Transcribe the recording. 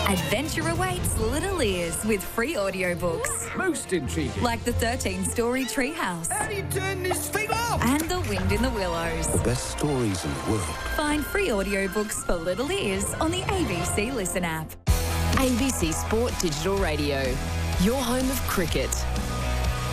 Adventure awaits little ears with free audiobooks. Most intriguing. Like the 13-story Treehouse. How do you turn this thing off? And The Wind in the Willows. The best stories in the world. Find free audiobooks for little ears on the ABC Listen app. ABC Sport Digital Radio, your home of cricket.